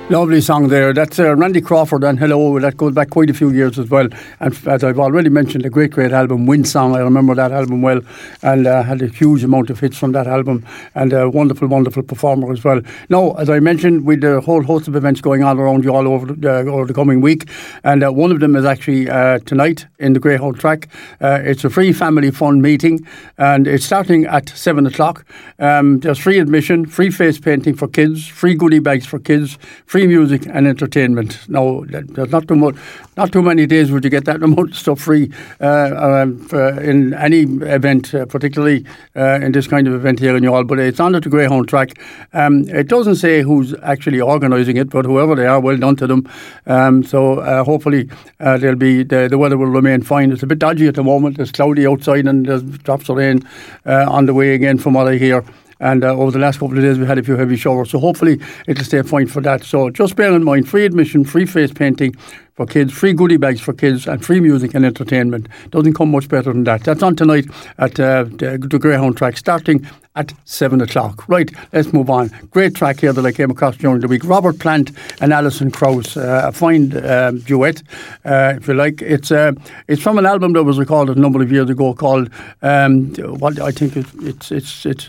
Lovely song there. That's Randy Crawford and Hello. That goes back quite a few years as well. And as I've already mentioned, a great album, Wind Song. I remember that album well and had a huge amount of hits from that album and a wonderful, wonderful performer as well. Now, as I mentioned, with a whole host of events going on around you all over the coming week. And one of them is actually tonight in the Greyhound Track. It's a free family fun meeting and it's starting at 7 o'clock. There's free admission, free face painting for kids, free goodie bags for kids, free music and entertainment. Now, there's not too many days would you get that amount of stuff free in any event, particularly in this kind of event here in Youghal. But it's on at the Greyhound Track. It doesn't say who's actually organising it, but whoever they are, well done to them. So hopefully they'll be the weather will remain fine. It's a bit dodgy at the moment. It's cloudy outside and there's drops of rain on the way again from what I hear. And over the last couple of days, we had a few heavy showers. So hopefully it'll stay fine for that. So just bear in mind, free admission, free face painting for kids, free goodie bags for kids, and free music and entertainment. Doesn't come much better than that. That's on tonight at the Greyhound Track, starting at 7 o'clock. Right, let's move on. Great track here that I came across during the week. Robert Plant and Alison Krauss, a fine duet, if you like. It's from an album that was recorded a number of years ago called, what I think it's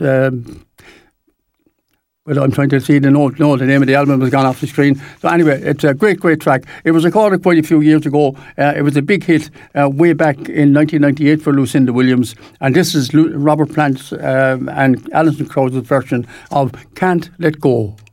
well, I'm trying to see the note. No, the name of the album has gone off the screen. So anyway, it's a great track. It was recorded quite a few years ago. It was a big hit way back in 1998 for Lucinda Williams. And this is Robert Plant's and Alison Krauss' version of Can't Let Go.